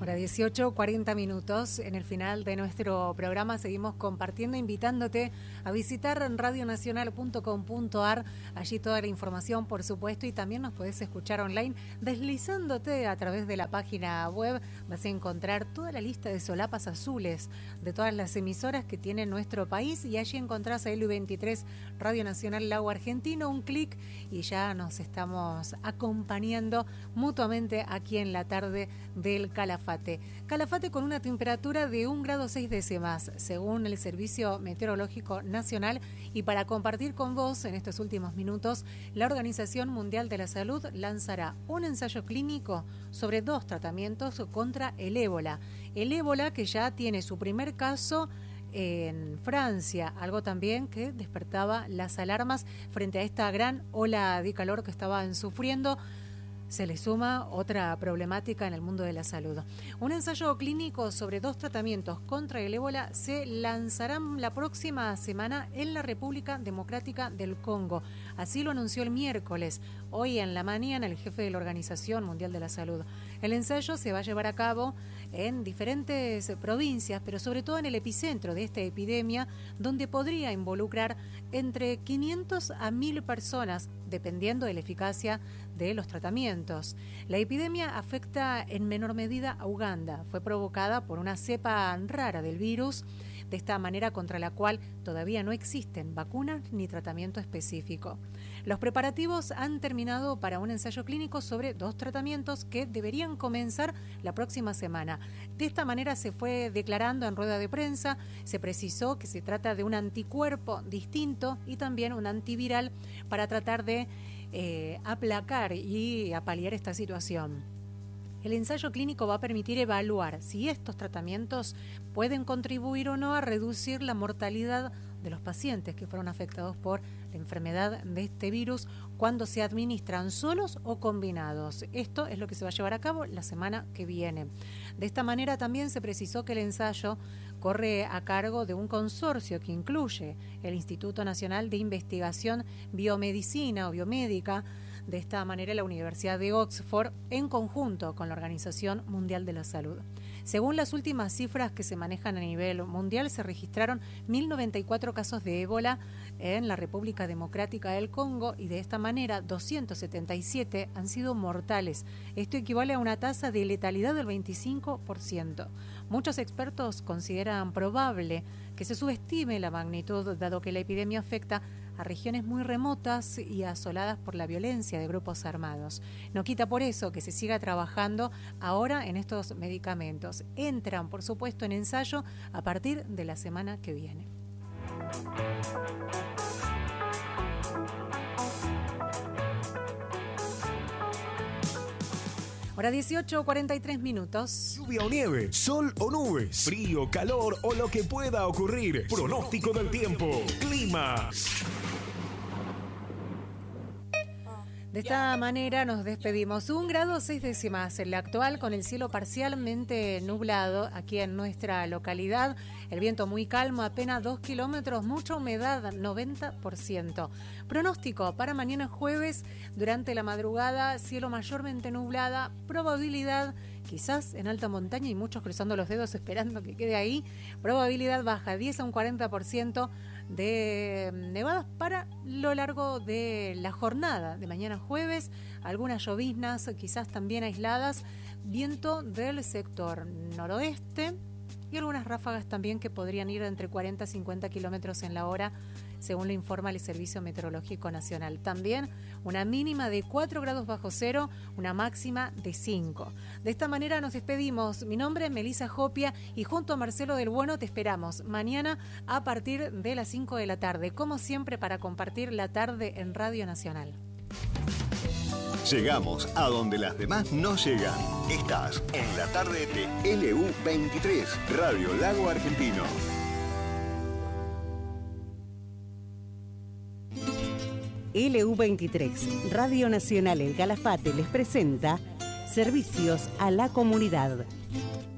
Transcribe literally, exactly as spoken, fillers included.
Ahora dieciocho, cuarenta minutos. En el final de nuestro programa seguimos compartiendo, invitándote a visitar radio nacional punto com punto a r. Allí toda la información, por supuesto, y también nos podés escuchar online deslizándote a través de la página web. Vas a encontrar toda la lista de solapas azules de todas las emisoras que tiene nuestro país, y allí encontrás a L U veintitrés, Radio Nacional Lago Argentino. Un clic y ya nos estamos acompañando mutuamente aquí en la tarde del Calafate. Calafate con una temperatura de un grado seis décimas, según el Servicio Meteorológico Nacional. Y para compartir con vos en estos últimos minutos, la Organización Mundial de la Salud lanzará un ensayo clínico sobre dos tratamientos contra el ébola. El ébola que ya tiene su primer caso en Francia, algo también que despertaba las alarmas frente a esta gran ola de calor que estaban sufriendo. Se le suma otra problemática en el mundo de la salud. Un ensayo clínico sobre dos tratamientos contra el ébola se lanzará la próxima semana en la República Democrática del Congo. Así lo anunció el miércoles, hoy en la mañana, el jefe de la Organización Mundial de la Salud. El ensayo se va a llevar a cabo en diferentes provincias, pero sobre todo en el epicentro de esta epidemia, donde podría involucrar entre quinientas a mil personas, dependiendo de la eficacia de los tratamientos. La epidemia afecta en menor medida a Uganda. Fue provocada por una cepa rara del virus, de esta manera contra la cual todavía no existen vacunas ni tratamiento específico. Los preparativos han terminado para un ensayo clínico sobre dos tratamientos que deberían comenzar la próxima semana. De esta manera se fue declarando en rueda de prensa, se precisó que se trata de un anticuerpo distinto y también un antiviral para tratar de eh, aplacar y apaliar esta situación. El ensayo clínico va a permitir evaluar si estos tratamientos pueden contribuir o no a reducir la mortalidad de los pacientes que fueron afectados por la enfermedad de este virus cuando se administran solos o combinados. Esto es lo que se va a llevar a cabo la semana que viene. De esta manera también se precisó que el ensayo corre a cargo de un consorcio que incluye el Instituto Nacional de Investigación Biomedicina o Biomédica, de esta manera la Universidad de Oxford, en conjunto con la Organización Mundial de la Salud. Según las últimas cifras que se manejan a nivel mundial, se registraron mil noventa y cuatro casos de ébola en la República Democrática del Congo, y de esta manera doscientos setenta y siete han sido mortales. Esto equivale a una tasa de letalidad del veinticinco por ciento. Muchos expertos consideran probable que se subestime la magnitud, dado que la epidemia afecta a regiones muy remotas y asoladas por la violencia de grupos armados. No quita por eso que se siga trabajando ahora en estos medicamentos. Entran, por supuesto, en ensayo a partir de la semana que viene. Ahora dieciocho, cuarenta y tres minutos. Lluvia o nieve, sol o nubes, frío, calor o lo que pueda ocurrir. Pronóstico del tiempo. Clima. De esta manera nos despedimos. Un grado seis décimas en la actual, con el cielo parcialmente nublado aquí en nuestra localidad. El viento muy calmo, apenas dos kilómetros, mucha humedad, noventa por ciento. Pronóstico para mañana jueves, durante la madrugada, cielo mayormente nublada, probabilidad quizás en alta montaña y muchos cruzando los dedos esperando que quede ahí. Probabilidad baja, diez a un cuarenta por ciento de nevadas para lo largo de la jornada de mañana jueves. Algunas lloviznas quizás también aisladas. Viento del sector noroeste y algunas ráfagas también que podrían ir entre cuarenta y cincuenta kilómetros en la hora, según lo informa el Servicio Meteorológico Nacional. También una mínima de cuatro grados bajo cero, una máxima de cinco. De esta manera nos despedimos. Mi nombre es Melissa Jopia y junto a Marcelo del Bueno te esperamos mañana a partir de las cinco de la tarde, como siempre, para compartir la tarde en Radio Nacional. Llegamos a donde las demás no llegan. Estás en la tarde de L U veintitrés, Radio Lago Argentino. L U veintitrés, Radio Nacional El Calafate les presenta Servicios a la Comunidad.